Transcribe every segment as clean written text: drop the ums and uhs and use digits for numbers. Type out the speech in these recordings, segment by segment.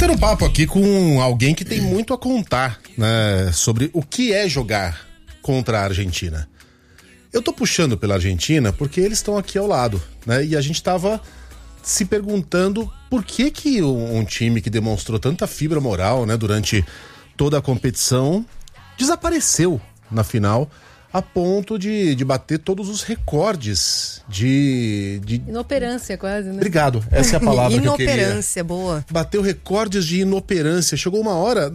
bater um papo aqui com alguém que tem muito a contar, né, sobre o que é jogar contra a Argentina. Eu tô puxando pela Argentina porque eles estão aqui ao lado, né? E a gente tava se perguntando por que um time que demonstrou tanta fibra moral, né, durante toda a competição, desapareceu na final a ponto de bater todos os recordes de... Inoperância quase, né? Obrigado, essa é a palavra que eu queria. Inoperância, boa. Bateu recordes de inoperância. Chegou uma hora,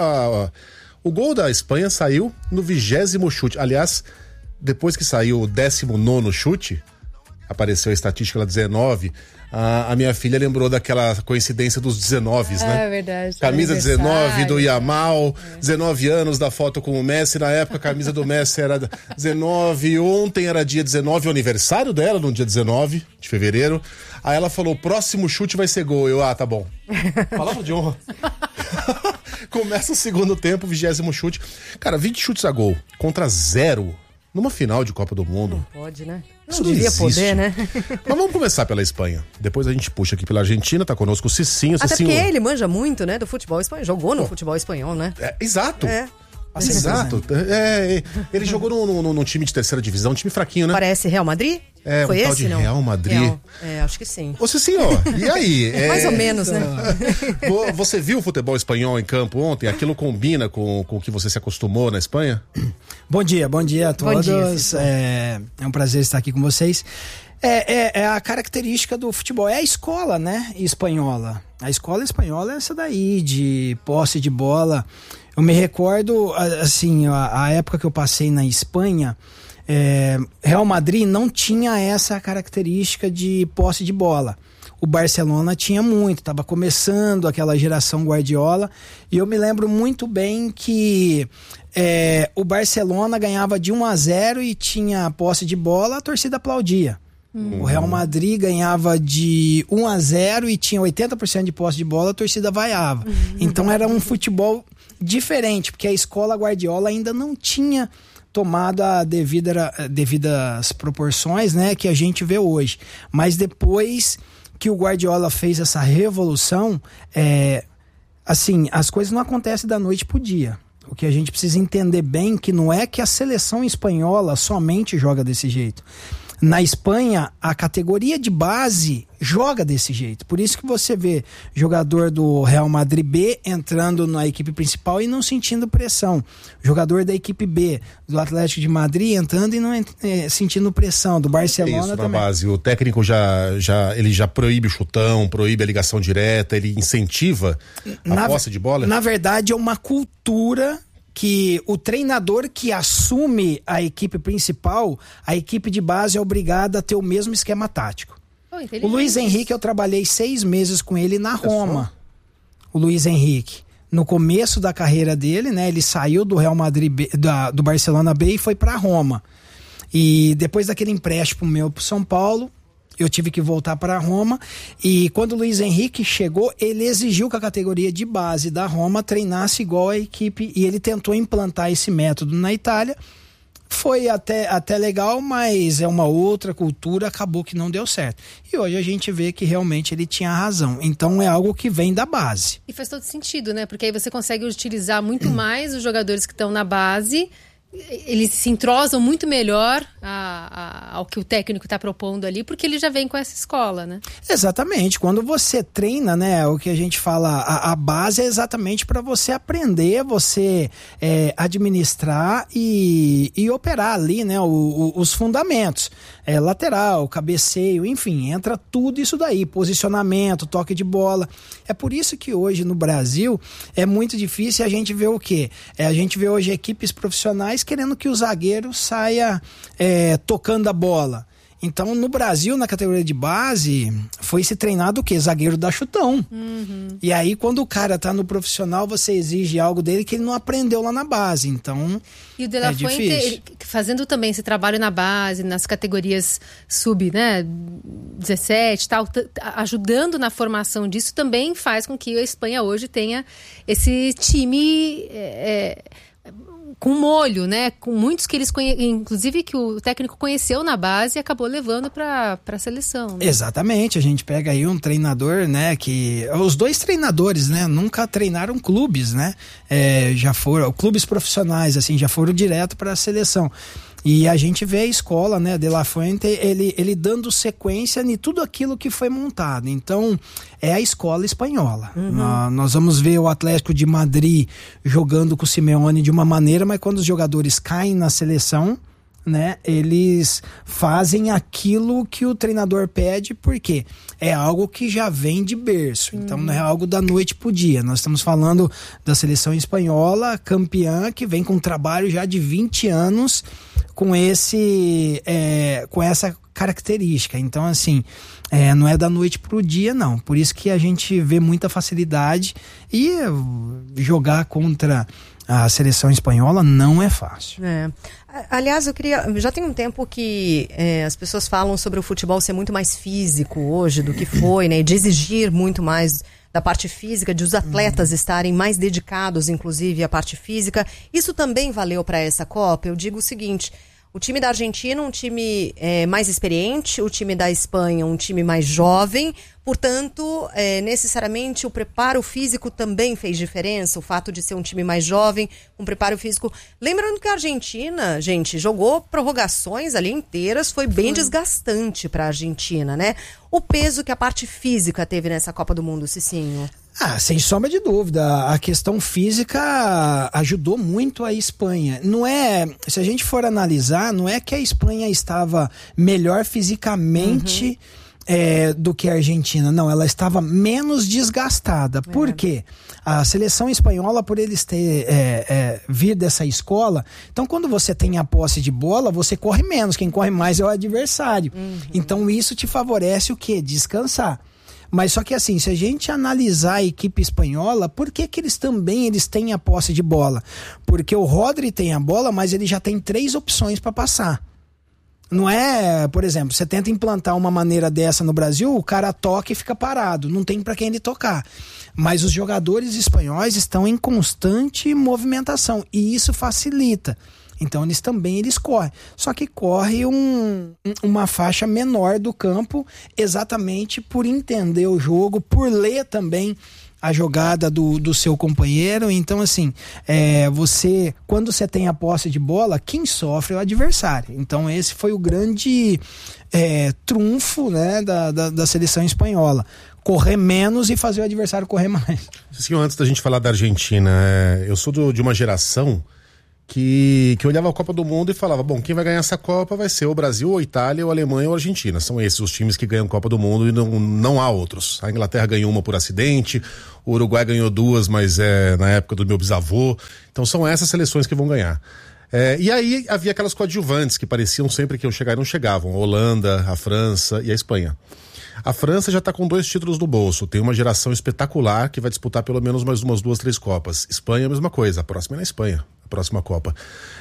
o gol da Espanha saiu no 20º chute. Aliás, depois que saiu o 19º chute, apareceu a estatística lá 19, a minha filha lembrou daquela coincidência dos 19s, né? É verdade. Camisa 19 do Yamal, 19 anos da foto com o Messi. Na época a camisa do Messi era 19, ontem era dia 19, o aniversário dela no dia 19 de fevereiro. Aí ela falou, próximo chute vai ser gol. Eu, tá bom. Palavra de honra. Começa o segundo tempo, 20º chute. Cara, 20 chutes a gol contra 0 numa final de Copa do Mundo. Não pode, né? Isso Não devia existe. poder, né? Mas vamos começar pela Espanha. Depois a gente puxa aqui pela Argentina, tá conosco o Cicinho. Até Cicinho... porque ele manja muito, né, do futebol espanhol. Jogou no futebol espanhol, né? Exato. Exato. Ele jogou num time de terceira divisão, um time fraquinho, né? Parece Real Madrid? Foi tal de não? Real Madrid. Acho que sim. Ô, Cicinho, e aí? Mais ou menos, né? Você viu o futebol espanhol em campo ontem? Aquilo combina com o que você se acostumou na Espanha? Bom dia a todos. Bom dia, é um prazer estar aqui com vocês. É a característica do futebol, é a escola, né, espanhola. A escola espanhola é essa daí, de posse de bola. Eu me recordo, assim, a época que eu passei na Espanha, Real Madrid não tinha essa característica de posse de bola. O Barcelona tinha muito, estava começando aquela geração Guardiola, e eu me lembro muito bem que o Barcelona ganhava de 1-0 e tinha a posse de bola, a torcida aplaudia. O Real Madrid ganhava de 1-0 e tinha 80% de posse de bola, a torcida vaiava. Então era um futebol diferente, porque a escola Guardiola ainda não tinha tomado as devidas proporções, né, que a gente vê hoje. Mas depois que o Guardiola fez essa revolução, assim, as coisas não acontecem da noite pro dia. O que a gente precisa entender bem que não é que a seleção espanhola somente joga desse jeito. Na Espanha, a categoria de base joga desse jeito. Por isso que você vê jogador do Real Madrid B entrando na equipe principal e não sentindo pressão. Jogador da equipe B, do Atlético de Madrid, entrando e não sentindo pressão. Do Barcelona isso, também. Na base, o técnico ele já proíbe o chutão, proíbe a ligação direta, ele incentiva a posse de bola? Na verdade, é uma cultura que o treinador que assume a equipe principal, a equipe de base é obrigada a ter o mesmo esquema tático. O Luiz Henrique, eu trabalhei 6 meses com ele na Roma. O Luiz Henrique, no começo da carreira dele, né, ele saiu do Real Madrid B, do Barcelona B e foi para Roma. E depois daquele empréstimo meu pro São Paulo, eu tive que voltar para Roma, e quando o Luiz Henrique chegou, ele exigiu que a categoria de base da Roma treinasse igual a equipe, e ele tentou implantar esse método na Itália. Foi até legal, mas é uma outra cultura, acabou que não deu certo. E hoje a gente vê que realmente ele tinha razão. Então é algo que vem da base. E faz todo sentido, né? Porque aí você consegue utilizar muito mais os jogadores que estão na base. Eles se entrosam muito melhor ao que o técnico está propondo ali, porque ele já vem com essa escola, né? Exatamente. Quando você treina, né, o que a gente fala, a base é exatamente para você aprender, você administrar e operar ali, né, os fundamentos. Lateral, cabeceio, enfim, entra tudo isso daí, posicionamento, toque de bola. É por isso que hoje no Brasil é muito difícil a gente ver o quê? A gente vê hoje equipes profissionais querendo que o zagueiro saia tocando a bola. Então, no Brasil, na categoria de base, foi se treinado o quê? Zagueiro dá chutão. E aí, quando o cara tá no profissional, você exige algo dele que ele não aprendeu lá na base. Então, e o De La Fuente, ele, fazendo também esse trabalho na base, nas categorias sub, né, 17 e tal, ajudando na formação disso, também faz com que a Espanha hoje tenha esse time... com molho, né? Com muitos que eles inclusive que o técnico conheceu na base e acabou levando para a seleção. Né? Exatamente, a gente pega aí um treinador, né, que os dois treinadores, né, nunca treinaram clubes, né? Já foram clubes profissionais, assim, já foram direto para a seleção. E a gente vê a escola, né, De La Fuente, ele dando sequência em tudo aquilo que foi montado. Então, é a escola espanhola. Nós vamos ver o Atlético de Madrid jogando com o Simeone de uma maneira, mas quando os jogadores caem na seleção, né, eles fazem aquilo que o treinador pede, porque é algo que já vem de berço, então não é algo da noite pro dia. Nós estamos falando da seleção espanhola, campeã, que vem com um trabalho já de 20 anos com essa característica. Então, assim, não é da noite pro dia, não. Por isso que a gente vê muita facilidade e jogar contra a seleção espanhola não é fácil. Aliás, já tem um tempo que as pessoas falam sobre o futebol ser muito mais físico hoje do que foi, né? De exigir muito mais da parte física, de os atletas estarem mais dedicados, inclusive, à parte física. Isso também valeu para essa Copa? Eu digo o seguinte: o time da Argentina, um time mais experiente, o time da Espanha, um time mais jovem. Portanto, necessariamente o preparo físico também fez diferença, o fato de ser um time mais jovem, um preparo físico. Lembrando que a Argentina, gente, jogou prorrogações ali inteiras, foi bem desgastante para a Argentina, né? O peso que a parte física teve nessa Copa do Mundo, Cicinho? Sem sombra de dúvida, a questão física ajudou muito a Espanha. Não é, se a gente for analisar, não é que a Espanha estava melhor fisicamente do que a Argentina, não, ela estava menos desgastada. Por quê? A seleção espanhola, por eles vir dessa escola, então quando você tem a posse de bola, você corre menos, quem corre mais é o adversário. Então isso te favorece o quê? Descansar. Mas só que assim, se a gente analisar a equipe espanhola, por que eles têm a posse de bola? Porque o Rodri tem a bola, mas ele já tem 3 opções para passar. Não é, por exemplo, você tenta implantar uma maneira dessa no Brasil, o cara toca e fica parado, não tem para quem ele tocar. Mas os jogadores espanhóis estão em constante movimentação e isso facilita. Então eles correm. Só que corre uma faixa menor do campo, exatamente por entender o jogo, por ler também a jogada do seu companheiro. Então, assim, quando você tem a posse de bola, quem sofre é o adversário. Então esse foi o grande trunfo, né, da seleção espanhola. Correr menos e fazer o adversário correr mais. Antes da gente falar da Argentina, eu sou de uma geração que olhava a Copa do Mundo e falava, bom, quem vai ganhar essa Copa vai ser o Brasil, ou Itália, ou Alemanha, ou Argentina. São esses os times que ganham a Copa do Mundo e não há outros. A Inglaterra ganhou uma por acidente, o Uruguai ganhou 2, mas na época do meu bisavô. Então são essas seleções que vão ganhar. E aí havia aquelas coadjuvantes que pareciam sempre que iam chegar e não chegavam. A Holanda, a França e a Espanha. A França já está com 2 títulos no bolso, tem uma geração espetacular que vai disputar pelo menos mais umas 2, 3 Copas. Espanha a mesma coisa, a próxima é na Espanha, a próxima Copa.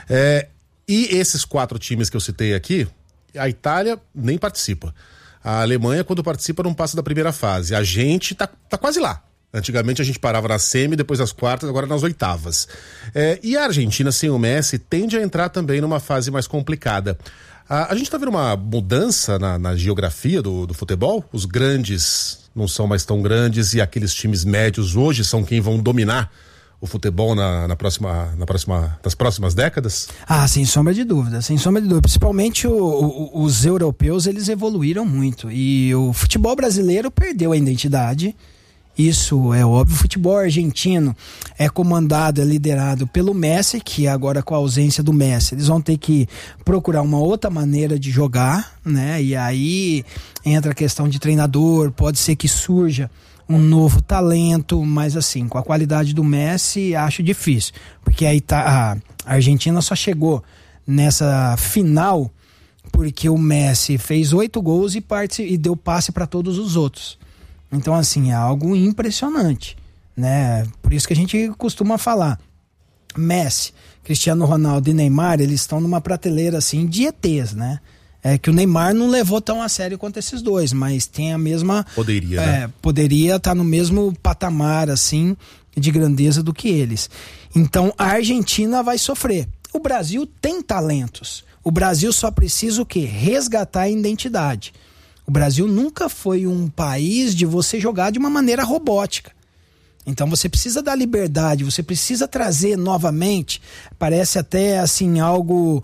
E esses 4 times que eu citei aqui, a Itália nem participa. A Alemanha, quando participa, não passa da primeira fase. A gente tá quase lá. Antigamente a gente parava na semi, depois nas quartas, agora nas oitavas. E a Argentina, sem o Messi, tende a entrar também numa fase mais complicada. A gente tá vendo uma mudança na geografia do futebol. Os grandes não são mais tão grandes e aqueles times médios hoje são quem vão dominar o futebol nas próximas décadas? Sem sombra de dúvida, sem sombra de dúvida. Principalmente os europeus, eles evoluíram muito e o futebol brasileiro perdeu a identidade. Isso é óbvio. O futebol argentino é comandado, é liderado pelo Messi, que agora com a ausência do Messi, eles vão ter que procurar uma outra maneira de jogar, né? E aí entra a questão de treinador, pode ser que surja um novo talento, mas assim, com a qualidade do Messi, acho difícil. Porque aí a Argentina só chegou nessa final porque o Messi fez 8 gols e deu passe para todos os outros. Então, assim, é algo impressionante, né? Por isso que a gente costuma falar, Messi, Cristiano Ronaldo e Neymar, eles estão numa prateleira, assim, de ETs, né? É que o Neymar não levou tão a sério quanto esses dois, mas tem a mesma... Poderia, né? Poderia estar no mesmo patamar, assim, de grandeza do que eles. Então, a Argentina vai sofrer. O Brasil tem talentos. O Brasil só precisa o quê? Resgatar a identidade. O Brasil nunca foi um país de você jogar de uma maneira robótica. Então você precisa dar liberdade, você precisa trazer novamente, parece até assim algo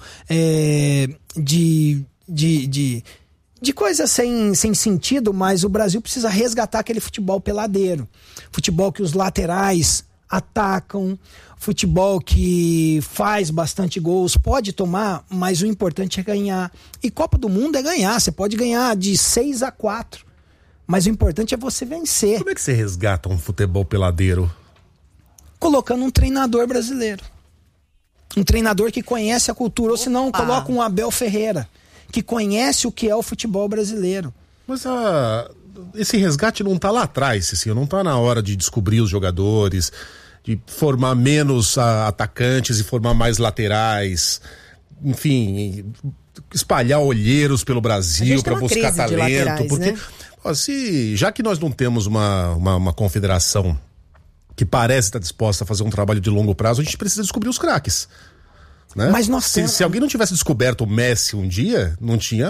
de coisa sem sentido, mas o Brasil precisa resgatar aquele futebol peladeiro. Futebol que os laterais atacam, futebol que faz bastante gols, pode tomar, mas o importante é ganhar. E Copa do Mundo é ganhar, você pode ganhar de 6-4. Mas o importante é você vencer. Como é que você resgata um futebol peladeiro? Colocando um treinador brasileiro. Um treinador que conhece a cultura. Ou se não, coloca um Abel Ferreira, que conhece o que é o futebol brasileiro. Mas esse resgate não tá lá atrás, assim, não tá na hora de descobrir os jogadores, de formar menos atacantes e formar mais laterais, enfim, espalhar olheiros pelo Brasil para buscar talento. Laterais, porque... né? Já que nós não temos uma confederação que parece estar disposta a fazer um trabalho de longo prazo, a gente precisa descobrir os craques. Né? Mas se alguém não tivesse descoberto o Messi um dia, não tinha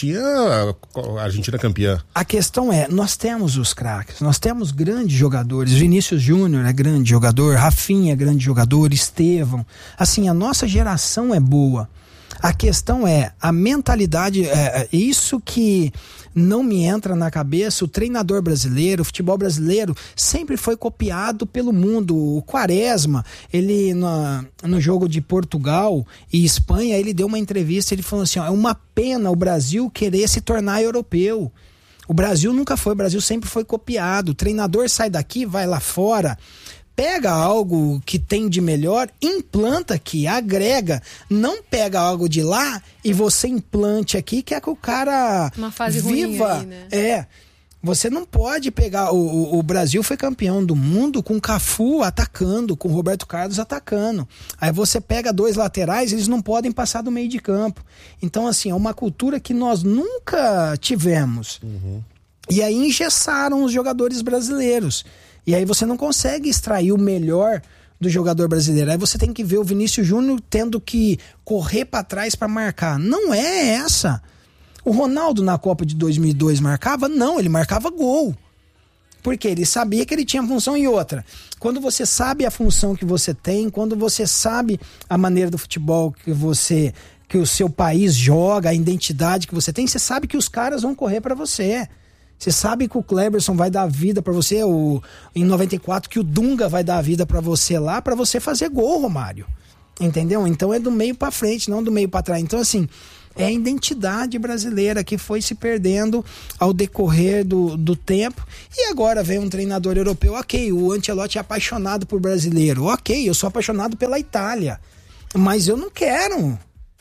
a Argentina campeã. A questão é, nós temos os craques, nós temos grandes jogadores. Vinícius Júnior é grande jogador, Rafinha é grande jogador, Estevão. Assim, a nossa geração é boa. A questão é, a mentalidade, isso que não me entra na cabeça. O treinador brasileiro, o futebol brasileiro sempre foi copiado pelo mundo. O Quaresma, ele no jogo de Portugal e Espanha, ele deu uma entrevista, ele falou assim, é uma pena o Brasil querer se tornar europeu. O Brasil nunca foi, o Brasil sempre foi copiado. O treinador sai daqui, vai lá fora, pega algo que tem de melhor, implanta aqui, agrega. Não pega algo de lá e você implante aqui, que é que o cara uma fase viva. Ruim aí, né? Você não pode pegar... O Brasil foi campeão do mundo com Cafu atacando, com Roberto Carlos atacando. Aí você pega dois laterais, eles não podem passar do meio de campo. Então, assim, é uma cultura que nós nunca tivemos. Uhum. E aí engessaram os jogadores brasileiros. E aí você não consegue extrair o melhor do jogador brasileiro. Aí você tem que ver o Vinícius Júnior tendo que correr para trás para marcar. Não é essa. O Ronaldo na Copa de 2002 marcava? Não, ele marcava gol. Porque ele sabia que ele tinha função. E outra, quando você sabe a função que você tem, quando você sabe a maneira do futebol que o seu país joga, a identidade que você tem, você sabe que os caras vão correr para você. Você sabe que o Kleberson vai dar vida pra você, em 94, que o Dunga vai dar vida pra você lá, pra você fazer gol, Romário. Entendeu? Então é do meio pra frente, não do meio pra trás. Então, assim, é a identidade brasileira que foi se perdendo ao decorrer do tempo. E agora vem um treinador europeu, ok, o Ancelotti é apaixonado por brasileiro. Ok, eu sou apaixonado pela Itália. Mas eu não quero...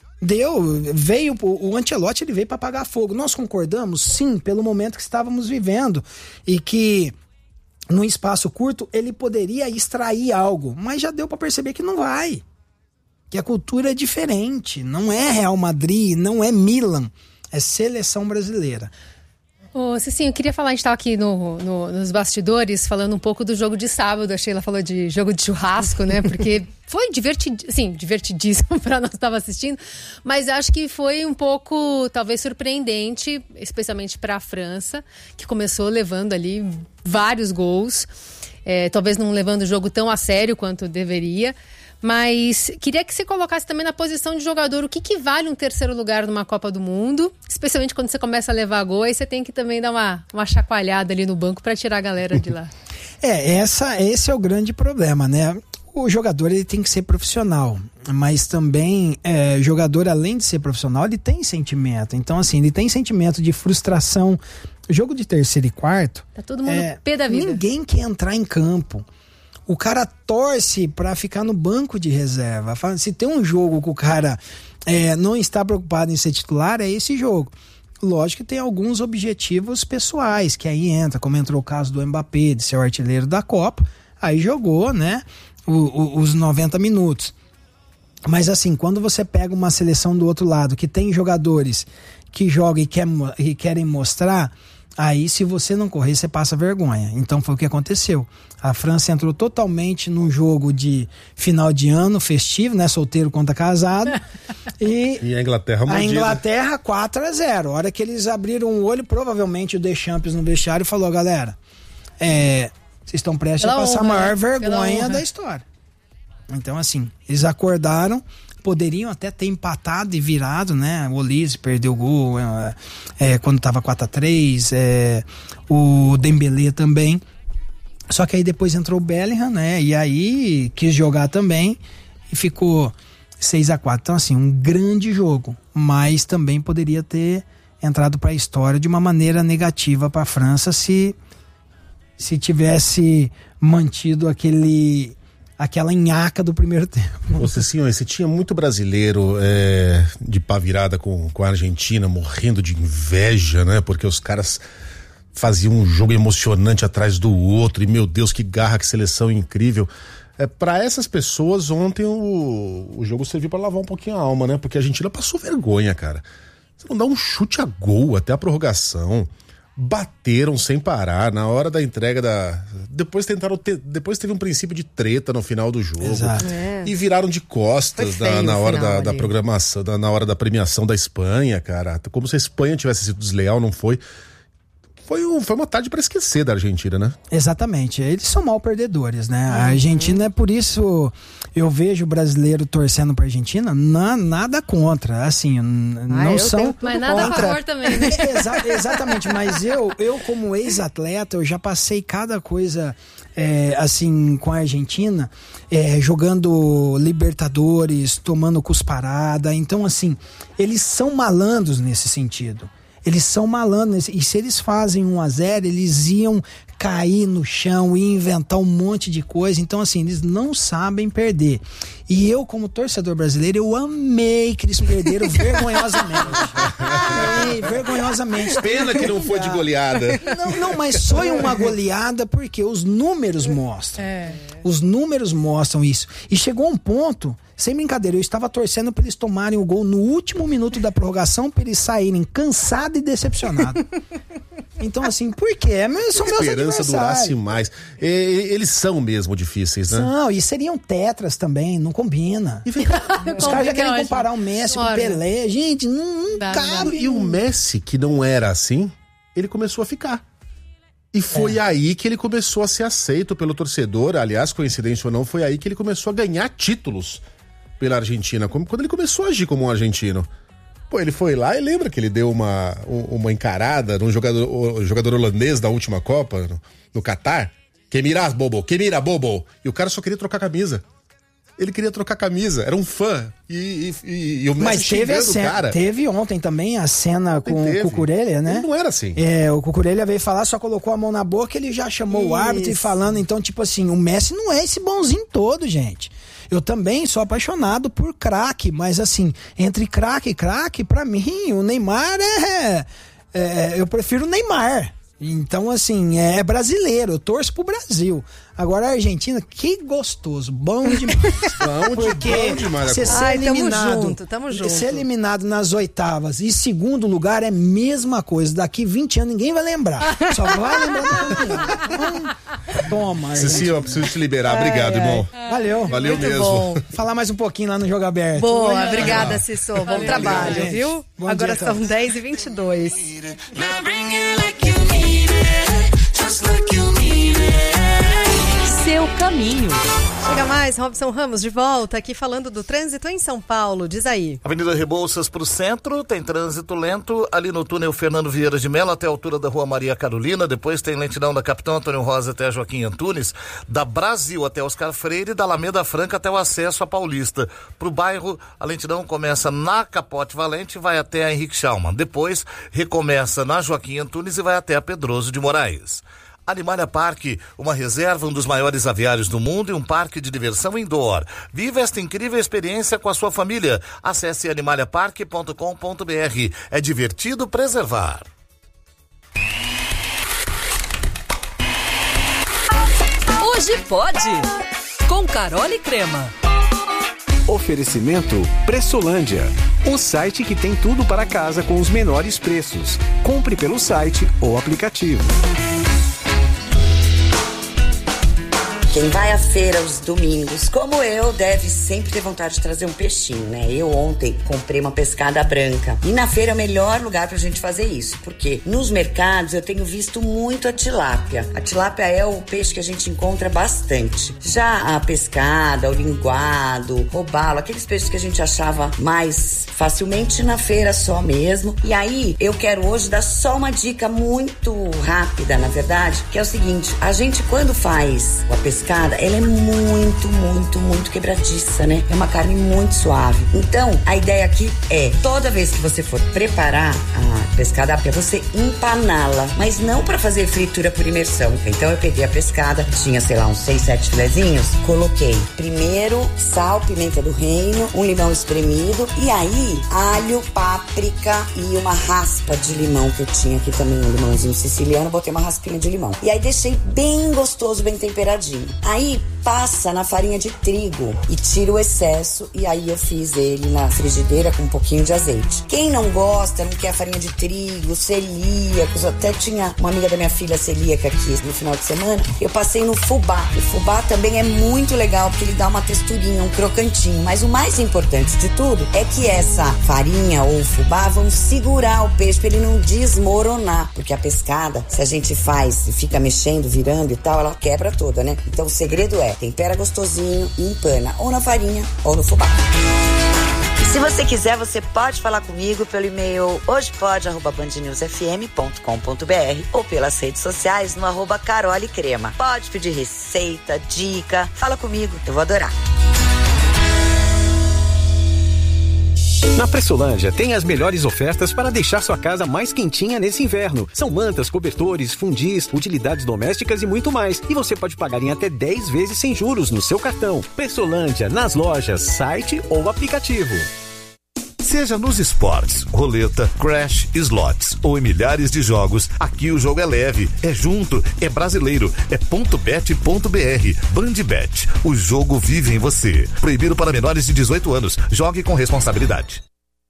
O Ancelotti, ele veio para apagar fogo. Nós concordamos? Sim, pelo momento que estávamos vivendo e que num espaço curto ele poderia extrair algo, mas já deu para perceber que não vai, que a cultura é diferente, não é Real Madrid, não é Milan, é seleção brasileira. Ô, Cicinho, eu queria falar, a gente estava aqui nos bastidores falando um pouco do jogo de sábado. A Sheila falou de jogo de churrasco, né? Porque foi divertidíssimo para nós que estava assistindo, mas acho que foi um pouco, talvez, surpreendente, especialmente para a França, que começou levando ali vários gols, talvez não levando o jogo tão a sério quanto deveria. Mas queria que você colocasse também na posição de jogador o que vale um terceiro lugar numa Copa do Mundo, especialmente quando você começa a levar gol, aí você tem que também dar uma chacoalhada ali no banco para tirar a galera de lá. Esse é o grande problema, né? O jogador, ele tem que ser profissional, mas também jogador, além de ser profissional, ele tem sentimento. Então, assim, ele tem sentimento de frustração. O jogo de terceiro e quarto... Tá todo mundo pé da vida. Ninguém quer entrar em campo. O cara torce pra ficar no banco de reserva. Se tem um jogo que o cara não está preocupado em ser titular, é esse jogo. Lógico que tem alguns objetivos pessoais, que aí entra, como entrou o caso do Mbappé, de ser o artilheiro da Copa, aí jogou, né, os 90 minutos. Mas assim, quando você pega uma seleção do outro lado, que tem jogadores que jogam e querem mostrar, aí se você não correr, você passa vergonha. Então foi o que aconteceu. A França entrou totalmente num jogo de final de ano, festivo, né? Solteiro contra casado. E a Inglaterra mordida. A Inglaterra 4-0. A hora que eles abriram o olho, provavelmente o Deschamps no vestiário falou, galera, vocês estão prestes a passar a maior vergonha da história. Então, assim, eles acordaram, poderiam até ter empatado e virado, né? O Olise perdeu o gol quando tava 4-3, o Dembélé também. Só que aí depois entrou o Bellingham, né? E aí quis jogar também e ficou 6-4. Então, assim, um grande jogo, mas também poderia ter entrado para a história de uma maneira negativa para a França se tivesse mantido aquela nhaca do primeiro tempo. Você tinha muito brasileiro de pá virada com a Argentina, morrendo de inveja, né? Porque os caras faziam um jogo emocionante atrás do outro, e meu Deus, que garra, que seleção incrível. Para essas pessoas, ontem o jogo serviu para lavar um pouquinho a alma, né? Porque a Argentina passou vergonha, cara. Você não dá um chute a gol até a prorrogação. Bateram sem parar na hora da entrega depois teve um princípio de treta no final do jogo. Exato. E viraram de costas na hora da programação, na hora da premiação da Espanha, cara. Como se a Espanha tivesse sido desleal, não foi. Foi uma tarde para esquecer da Argentina, né? Exatamente. Eles são mal perdedores, né? A Argentina, por isso eu vejo o brasileiro torcendo pra Argentina, nada contra. Assim, não são. Mas nada a favor também, né? Exatamente. Mas eu como ex-atleta, eu já passei cada coisa assim, com a Argentina, jogando Libertadores, tomando cusparada. Então, assim, eles são malandros nesse sentido. Eles são malandros, e se eles fazem 1-0, eles iam cair no chão e inventar um monte de coisa. Então, assim, eles não sabem perder. E eu, como torcedor brasileiro, eu amei que eles perderam vergonhosamente. Vergonhosamente. Pena que não foi de goleada. Não, mas foi uma goleada porque os números mostram. Os números mostram isso. E chegou um ponto, sem brincadeira, eu estava torcendo para eles tomarem o gol no último minuto da prorrogação, para eles saírem cansados e decepcionados. Então, assim, por quê? São meus esperança durasse mais. Eles são mesmo difíceis, né? Não, e seriam tetras também, não combina. Os caras já querem comparar o Messi com o Pelé. Gente, não cabe. E o Messi, que não era assim, ele começou a ficar. E foi aí que ele começou a ser aceito pelo torcedor. Aliás, coincidência ou não, foi aí que ele começou a ganhar títulos pela Argentina, quando ele começou a agir como um argentino. Pô, ele foi lá e lembra que ele deu uma encarada num jogador holandês da última Copa, no Catar. Que mira, bobo. E o cara só queria trocar camisa. Ele queria trocar camisa, era um fã. E o Messi mas teve a cena, cara. Teve ontem também a cena com o Cucurella, né? Ele não era assim. O Cucurella veio falar, só colocou a mão na boca, ele já chamou o árbitro e falando. Então, tipo assim, o Messi não é esse bonzinho todo, gente. Eu também sou apaixonado por craque, mas assim, entre craque e craque, pra mim, o Neymar eu prefiro o Neymar. Então, assim, é brasileiro, eu torço pro Brasil. Agora a Argentina, que gostoso, bom demais. bom demais. Você ser eliminado, tamo junto. Ser eliminado nas oitavas e segundo lugar é a mesma coisa. Daqui 20 anos ninguém vai lembrar. Só vai lembrar do campeão. Toma. Cici, eu preciso te liberar. Obrigado, irmão. Valeu. Valeu muito mesmo. Bom. Falar mais um pouquinho lá no Jogo Aberto. Boa, obrigada, Cissô. Bom trabalho, gente. viu? Bom Agora dia, são 10h22. Seu caminho. Chega mais, Robson Ramos de volta aqui falando do trânsito em São Paulo. Diz aí. Avenida Rebouças pro centro, tem trânsito lento ali no túnel Fernando Vieira de Mello até a altura da Rua Maria Carolina, depois tem lentidão da Capitão Antônio Rosa até Joaquim Antunes, da Brasil até Oscar Freire, da Alameda Franca até o acesso à Paulista. Pro bairro, a lentidão começa na Capote Valente e vai até a Henrique Schaumann, depois recomeça na Joaquim Antunes e vai até a Pedroso de Moraes. Animalia Park, uma reserva, um dos maiores aviários do mundo e um parque de diversão indoor. Viva esta incrível experiência com a sua família. Acesse animaliapark.com.br. É divertido preservar. Hoje pode, com Carole Crema. Oferecimento Pressolândia, o site que tem tudo para casa com os menores preços. Compre pelo site ou aplicativo. Quem vai à feira aos domingos, como eu, deve sempre ter vontade de trazer um peixinho, né? Eu ontem comprei uma pescada branca. E na feira é o melhor lugar pra gente fazer isso, porque nos mercados eu tenho visto muito a tilápia. A tilápia é o peixe que a gente encontra bastante. Já a pescada, o linguado, robalo, aqueles peixes que a gente achava mais facilmente na feira só mesmo. E aí, eu quero hoje dar só uma dica muito rápida, na verdade, que é o seguinte: a gente, quando faz a pescada, ela é muito quebradiça, né? É uma carne muito suave. Então, a ideia aqui é, toda vez que você for preparar a pescada, é você empaná-la, mas não para fazer fritura por imersão. Então, eu peguei a pescada, tinha, sei lá, uns 6, 7 filezinhos, coloquei primeiro sal, pimenta do reino, um limão espremido, e aí alho, páprica e uma raspa de limão que eu tinha aqui também, um limãozinho siciliano, botei uma raspinha de limão. E aí deixei bem gostoso, bem temperadinho. Aí passa na farinha de trigo e tira o excesso, e aí eu fiz ele na frigideira com um pouquinho de azeite. Quem não gosta, não quer farinha de trigo, celíacos, até tinha uma amiga da minha filha celíaca aqui no final de semana, eu passei no fubá. O fubá também é muito legal porque ele dá uma texturinha, um crocantinho, mas o mais importante de tudo é que essa farinha ou fubá vão segurar o peixe para ele não desmoronar, porque a pescada, se a gente faz e fica mexendo, virando e tal, ela quebra toda, né? Então o segredo é, tempera gostosinho e empana, ou na farinha ou no fubá. E se você quiser, você pode falar comigo pelo e-mail hojepod@bandnewsfm.com.br ou pelas redes sociais no @carolecrema. Pode pedir receita, dica, fala comigo, eu vou adorar. Na Pressolândia tem as melhores ofertas para deixar sua casa mais quentinha nesse inverno. São mantas, cobertores, fundis, utilidades domésticas e muito mais. E você pode pagar em até 10 vezes sem juros no seu cartão. Pressolândia, nas lojas, site ou aplicativo. Seja nos esportes, roleta, crash, slots ou em milhares de jogos, aqui o jogo é leve, é junto, é brasileiro, é .bet.br. Bandbet, o jogo vive em você. Proibido para menores de 18 anos. Jogue com responsabilidade.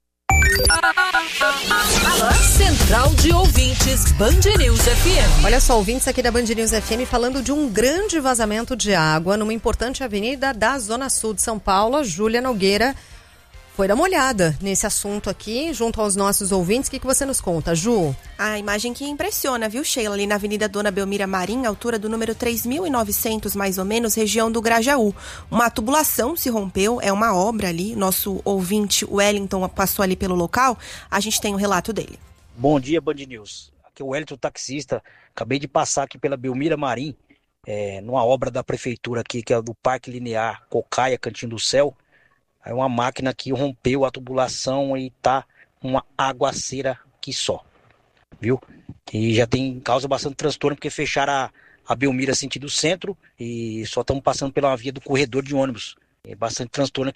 Central de Ouvintes, Band News FM. Olha só, ouvintes aqui da Band News FM falando de um grande vazamento de água numa importante avenida da Zona Sul de São Paulo. A Júlia Nogueira foi dar uma olhada nesse assunto aqui, junto aos nossos ouvintes. O que você nos conta, Ju? A imagem que impressiona, viu, Sheila? Ali na Avenida Dona Belmira Marim, altura do número 3.900, mais ou menos, região do Grajaú. Uma tubulação se rompeu, é uma obra ali. Nosso ouvinte Wellington passou ali pelo local. A gente tem o relato dele. Bom dia, Band News. Aqui é o Wellington, taxista. Acabei de passar aqui pela Belmira Marim, numa obra da prefeitura aqui, que é do Parque Linear Cocaia, Cantinho do Céu. Aí uma máquina que rompeu a tubulação e tá uma aguaceira aqui só, viu? E já causa bastante transtorno, porque fecharam a Belmira sentido centro e só estamos passando pela via do corredor de ônibus. É bastante transtorno aqui.